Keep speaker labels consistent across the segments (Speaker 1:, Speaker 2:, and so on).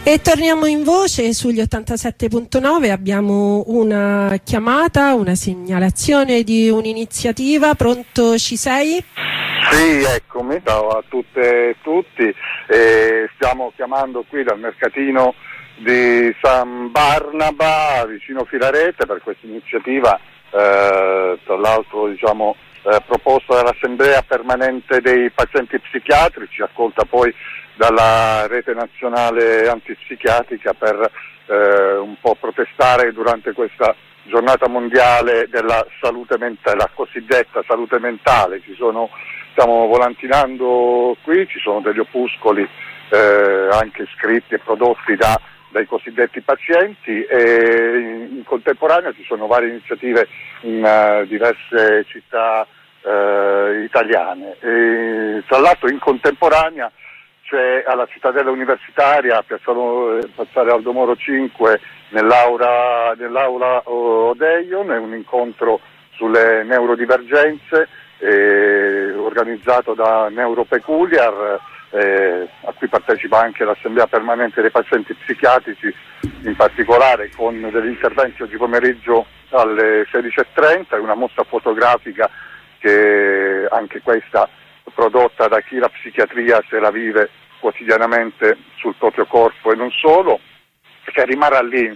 Speaker 1: E torniamo in voce sugli 87.9, abbiamo una chiamata, una segnalazione di un'iniziativa. Pronto, ci sei?
Speaker 2: Sì, eccomi, ciao a tutte e tutti. Stiamo chiamando qui dal mercatino di San Barnaba, vicino Filarete, per questa iniziativa, tra l'altro proposta dall'Assemblea Permanente dei Pazienti Psichiatrici, accolta poi dalla Rete Nazionale Antipsichiatrica, per un po' protestare durante questa giornata mondiale della salute mentale, la cosiddetta salute mentale. Stiamo volantinando qui, ci sono degli opuscoli anche scritti e prodotti dai cosiddetti pazienti, e in contemporanea ci sono varie iniziative in diverse città italiane. E, tra l'altro, in contemporanea c'è alla Cittadella Universitaria, a Piazzale Aldo Moro 5, nell'aula Odeion, è un incontro sulle neurodivergenze organizzato da Neuropeculiar, a cui partecipa anche l'Assemblea Permanente dei Pazienti Psichiatrici, in particolare con degli interventi oggi pomeriggio alle 16:30, e una mostra fotografica che anche questa prodotta da chi la psichiatria se la vive quotidianamente sul proprio corpo e non solo, che rimarrà lì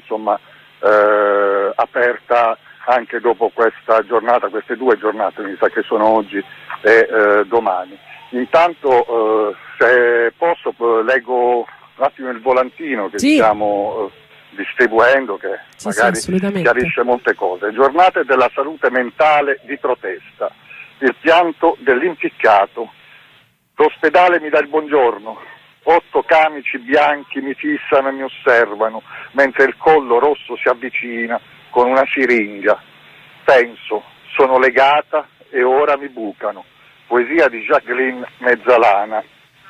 Speaker 2: aperta anche dopo questa giornata, queste due giornate, mi sa che sono oggi e domani. Intanto, se posso, leggo un attimo il volantino che stiamo distribuendo, che magari chiarisce molte cose. Giornate della salute mentale di protesta. Il pianto dell'impiccato. L'ospedale mi dà il buongiorno. 8 camici bianchi mi fissano e mi osservano, mentre il collo rosso si avvicina con una siringa. Penso, sono legata e ora mi bucano. Poesia di Jacqueline Mezzalana.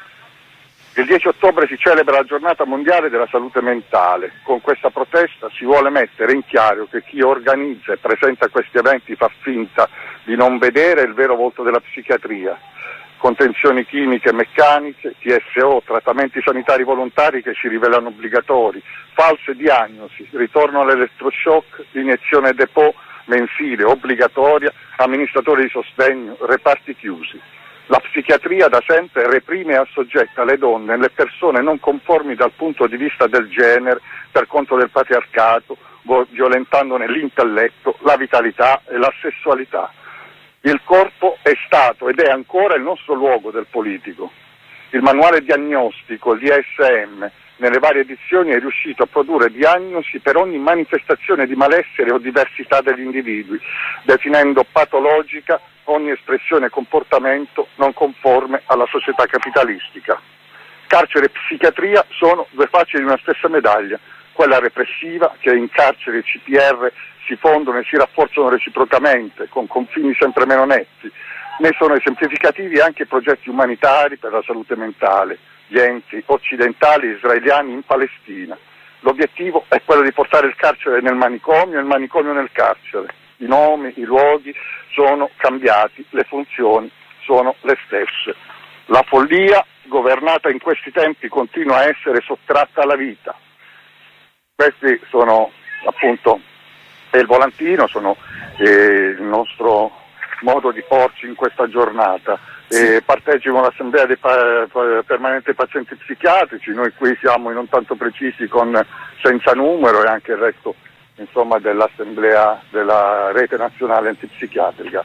Speaker 2: Il 10 ottobre si celebra la giornata mondiale della salute mentale. Con questa protesta si vuole mettere in chiaro che chi organizza e presenta questi eventi fa finta di non vedere il vero volto della psichiatria. Contenzioni chimiche e meccaniche, TSO, trattamenti sanitari volontari che si rivelano obbligatori, false diagnosi, ritorno all'elettroshock, iniezione depot mensile, obbligatoria, amministratori di sostegno, reparti chiusi. La psichiatria da sempre reprime e assoggetta le donne e le persone non conformi dal punto di vista del genere per conto del patriarcato, violentandone l'intelletto, la vitalità e la sessualità. Il corpo è stato ed è ancora il nostro luogo del politico. Il manuale diagnostico, l'ISM, nelle varie edizioni è riuscito a produrre diagnosi per ogni manifestazione di malessere o diversità degli individui, definendo patologica ogni espressione e comportamento non conforme alla società capitalistica. Carcere e psichiatria sono due facce di una stessa medaglia, quella repressiva, che in carcere e CPR si fondono e si rafforzano reciprocamente, con confini sempre meno netti. Ne sono esemplificativi anche i progetti umanitari per la salute mentale, gli enti occidentali israeliani in Palestina. L'obiettivo è quello di portare il carcere nel manicomio e il manicomio nel carcere. I nomi, i luoghi sono cambiati, le funzioni sono le stesse. La follia governata in questi tempi continua a essere sottratta alla vita. Questi sono appunto il volantino, sono il nostro modo di porci in questa giornata. Partecipo all'Assemblea Permanente dei Pazienti Psichiatrici, noi qui siamo non tanto precisi con senza numero, e anche il resto dell'Assemblea della Rete Nazionale Antipsichiatrica.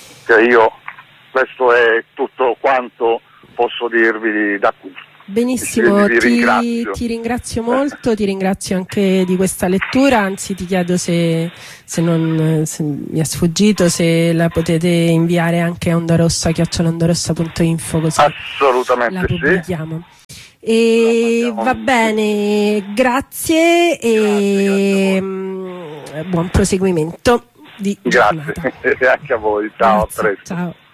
Speaker 2: Questo è tutto quanto posso dirvi da qui.
Speaker 1: Benissimo, ti ringrazio molto, ti ringrazio anche di questa lettura, anzi ti chiedo se mi è sfuggito, se la potete inviare anche a ondorossa@ondorossa.info, così
Speaker 2: assolutamente
Speaker 1: la pubblichiamo. E va bene, grazie e buon proseguimento di giornata.
Speaker 2: Grazie, e anche a voi, ciao, a presto.
Speaker 1: Ciao.